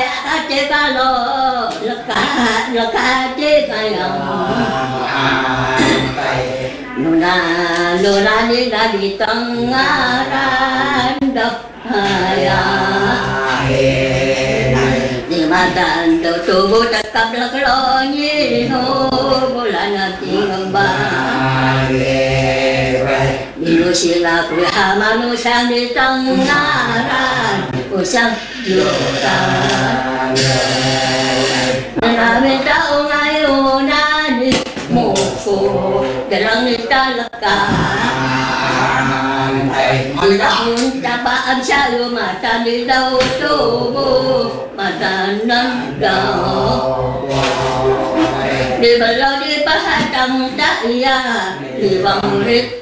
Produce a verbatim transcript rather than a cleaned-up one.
a chế ca lô lắc ca lắc ca chế ca lòng nô na nô na đi na đi tăng a ra đập ya đi mà đàn đầu tu bồ tát cặp lắc lô nhi hô bồ la na tiếng ba Minu sila kuha manu sang di tangaran usang yutan Nami tao ngayo na ni moko dalang ni talaka Ilahun tapaan sa'yo mata ni daw tubo mata ng daw Di balo di pahatang daya di bangrit